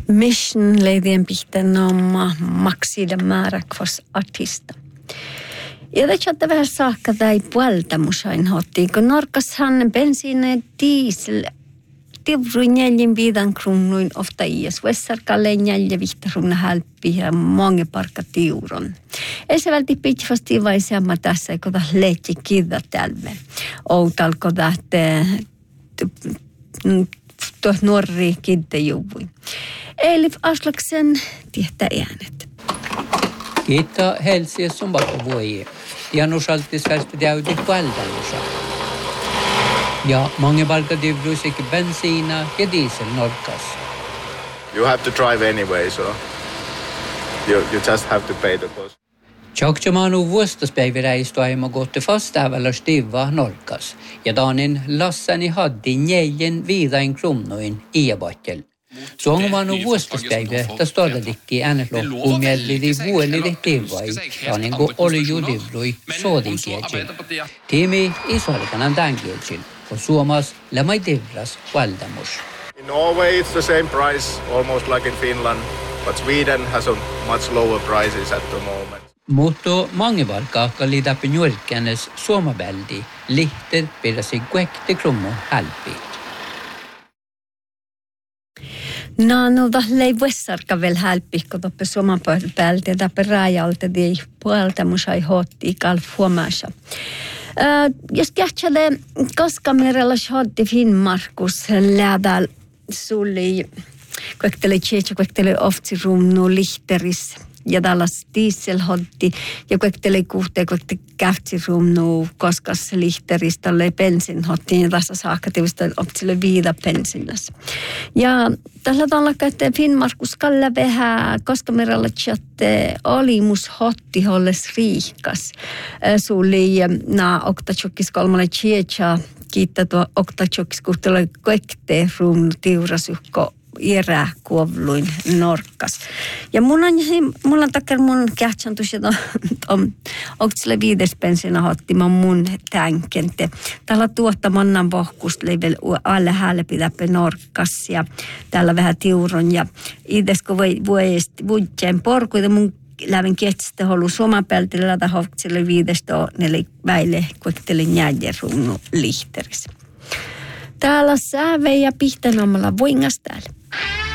Mission leidien pihten oma maksida määrä kvas artista. Ja tätä vähän saakka tai puolta musain hotiin, kun norkashan bensiine diesel tivrui 4-5 kruunuin ofta iäs. Vessarkalle 4-5 kruuna hälppi ja mange parka tiuron. Ei se välti pitkästi vai sama tässä, kun tämä lehti kiinni tälve. Outalko tähtä tuossa nuori kiinni juvui. Elif Aslaksen tietää äänet. Kiittää Helsiässä on vaikka vuoja. Janus alttis värstä täydi puoltalusa. Ja mange palkadivruisikin bensiina ja diesel norkas. You have to drive anyway, so you just have to pay the cost. Tjoktjamanu vuostaspäiviräistu aima kohti fastäävällä stivaa norkas. Ja Danin lassani haddi 4-5 kruunuin iäbattel. Suomanu vuostaspäivä tästä todellisesti äänesloppuun miellidi vuolidi tivai. Danin kun oli judivrui soodinkielsin. Tiimi isolkanan tämänkielsin. Och Suomas lämai tivras valdamus. In Norway it's the same price, almost like in Finland, but Sweden has a much lower prices at the moment. Mutta mangevalka kalli täppi njurkkänes suomabäldi, lihter pidäsi kuekti krummo hälpiit. No tällä ei vuosarka vielä hälppi, kun toppe suomabäldi ja täppi rajalta ei puolta musai hotti kalf huomassa. Jos kähtselle Kaskamerella shaddi Finnmarkus lädäl sulli kuektele oftsirumnu lihteris ja dallas diesel hoddi ja kuektele kähtsirumnu koskas lihteris tolle bensin hoddi ja tässä saakka tivista oftsille viida bensinas. Ja tällä tavalla että Finnmarkus kalla vähän Kaskamerella chatte olimus hotti holles riikas. Sulli na oktatsukis kolmalle chietsa kiittää tuo oktatsukis kuhtele kuekte rumnu tiurasukko irä kuovluin norkas. Ja mulla on takia mun kähtsantus, että on oktsille 5 bensiina hotti mun tänkente. Täällä tuotta mannan pohkust level alle hälpidäpä norkas ja täällä vähän tiuron ja idesko vuojen porkuita mun lävin kietstä holu suomapeltillä tai oktsille 5 neli väille kuekteli njääjerunnu lihteris. Täällä säve ja pihtänomalla voingas täällä.